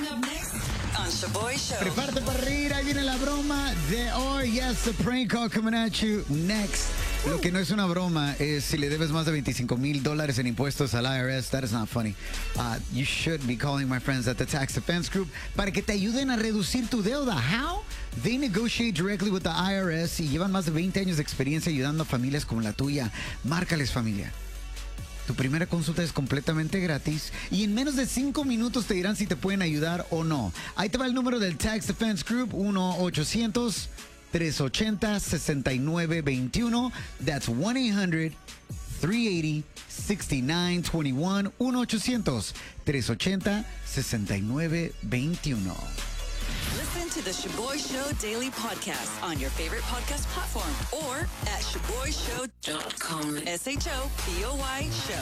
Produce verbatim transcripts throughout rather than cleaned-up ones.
On Shaboy Show. Prepárate para reír, ahí viene la broma de hoy. Yes, the prank call coming at you next. Lo que no es una broma es si le debes más de veinticinco mil dólares en impuestos al I R S. That is not funny. Uh, you should be calling my friends at the Tax Defense Group para que te ayuden a reducir tu deuda. How? They negotiate directly with the I R S y llevan más de veinte años de experiencia ayudando a familias como la tuya. Márcales, familia. Tu primera consulta es completamente gratis y en menos de cinco minutos te dirán si te pueden ayudar o no. Ahí te va el número del Tax Defense Group, uno ochocientos, tres ochenta, sesenta y nueve veintiuno. That's one eight hundred, three eighty, sixty-nine twenty-one. uno ochocientos, tres ochenta, sesenta y nueve veintiuno. Listen to the Shaboy Show Daily Podcast on your favorite podcast platform or at shaboy show dot com. S H O B O Y Show.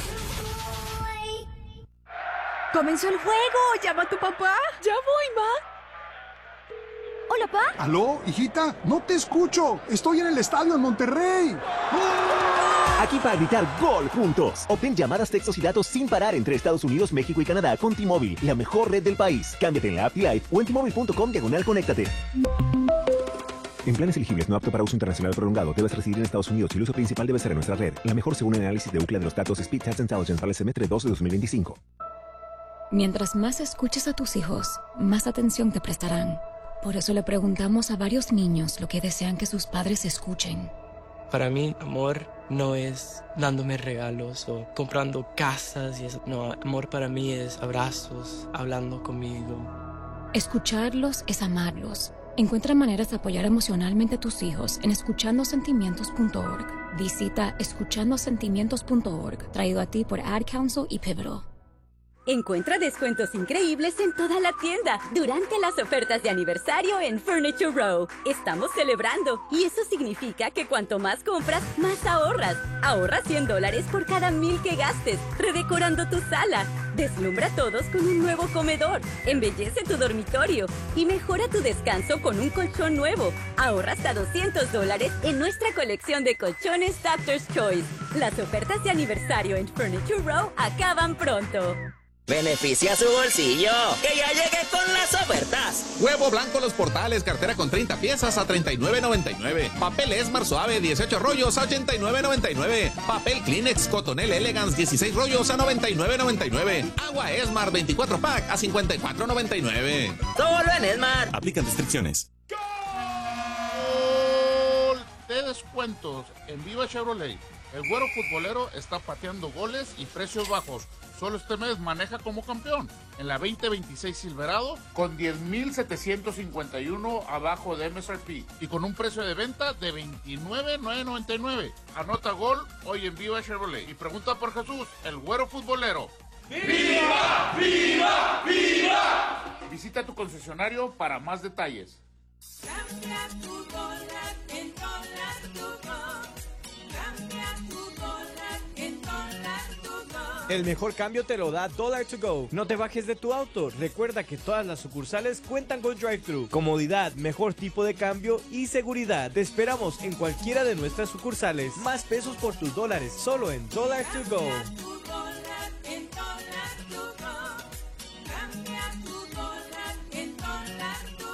¡Comenzó el juego! ¡Llama a tu papá! ¡Ya voy, ma! ¿Hola, pa? ¿Aló, hijita? No te escucho. Estoy en el estadio en Monterrey. Aquí para gritar gol juntos. Obtén llamadas, textos y datos sin parar entre Estados Unidos, México y Canadá con T-Mobile, la mejor red del país. Cámbiate en la app T-Life o en T-Mobile punto com diagonal conéctate. En planes elegibles no apto para uso internacional prolongado, debes residir en Estados Unidos y el uso principal debe ser en nuestra red. La mejor según el análisis de Ookla de los datos Speed Test Intelligence para el semestre dos de dos mil veinticinco. Mientras más escuches a tus hijos, más atención te prestarán. Por eso le preguntamos a varios niños lo que desean que sus padres escuchen. Para mí, amor no es dándome regalos o comprando casas y eso. No, amor para mí es abrazos, hablando conmigo. Escucharlos es amarlos. Encuentra maneras de apoyar emocionalmente a tus hijos en escuchando sentimientos punto org. Visita escuchando sentimientos punto org, traído a ti por Ad Council y Pivotal. Encuentra descuentos increíbles en toda la tienda durante las ofertas de aniversario en Furniture Row. Estamos celebrando y eso significa que cuanto más compras, más ahorras. Ahorra cien dólares por cada mil que gastes, redecorando tu sala. Deslumbra a todos con un nuevo comedor. Embellece tu dormitorio y mejora tu descanso con un colchón nuevo. Ahorra hasta doscientos dólares en nuestra colección de colchones Doctor's Choice. Las ofertas de aniversario en Furniture Row acaban pronto. Beneficia su bolsillo, que ya llegué con las ofertas. Huevo blanco Los Portales, cartera con treinta piezas a treinta y nueve noventa y nueve. Papel Esmar Suave, dieciocho rollos a ochenta y nueve noventa y nueve. Papel Kleenex Cotonel Elegance, dieciséis rollos a noventa y nueve noventa y nueve. Agua Esmar, veinticuatro pack a cincuenta y cuatro noventa y nueve. Solo en Esmar. Aplican restricciones. Gol de descuentos en Viva Chevrolet. El güero futbolero está pateando goles y precios bajos. Solo este mes maneja como campeón en la veinte veintiséis Silverado con diez mil setecientos cincuenta y uno abajo de M S R P y con un precio de venta de veintinueve mil novecientos noventa y nueve. Anota gol hoy en Viva Chevrolet y pregunta por Jesús, el güero futbolero. ¡Viva! ¡Viva! ¡Viva! Visita tu concesionario para más detalles. Cambia tu dólar en dólar tu gol. Cambia tu dólar en dólar tu gol. El mejor cambio te lo da Dollar to Go. No te bajes de tu auto. Recuerda que todas las sucursales cuentan con drive-thru. Comodidad, mejor tipo de cambio y seguridad. Te esperamos en cualquiera de nuestras sucursales. Más pesos por tus dólares, solo en Dollar to Go. Cambia tu dólar en dólar tu gol. Cambia tu dólar en dólar tu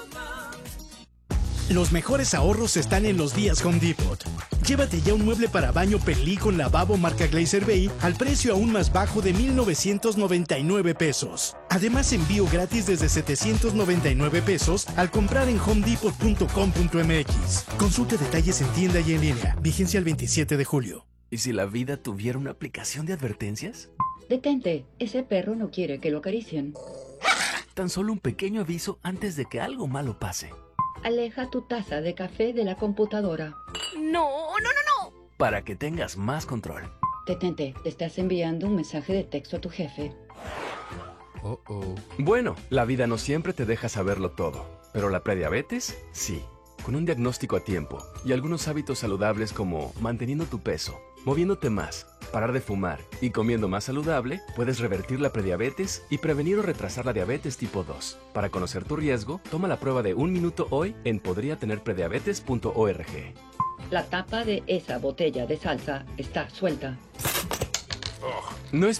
gol. Los mejores ahorros están en los días Home Depot. Llévate ya un mueble para baño Pelí con lavabo marca Glazer Bay al precio aún más bajo de mil novecientos noventa y nueve pesos. Además, envío gratis desde setecientos noventa y nueve pesos al comprar en home depot punto com punto m x. Consulte detalles en tienda y en línea. Vigencia el veintisiete de julio. ¿Y si la vida tuviera una aplicación de advertencias? Detente, ese perro no quiere que lo acaricien. Tan solo un pequeño aviso antes de que algo malo pase. Aleja tu taza de café de la computadora. No, no, no, no. Para que tengas más control. Detente, te estás enviando un mensaje de texto a tu jefe. Oh, oh. Bueno, la vida no siempre te deja saberlo todo, pero la prediabetes, sí. Con un diagnóstico a tiempo y algunos hábitos saludables como manteniendo tu peso, moviéndote más, parar de fumar y comiendo más saludable, puedes revertir la prediabetes y prevenir o retrasar la diabetes tipo dos. Para conocer tu riesgo, toma la prueba de un minuto hoy en podría tener prediabetes punto org. La tapa de esa botella de salsa está suelta. No es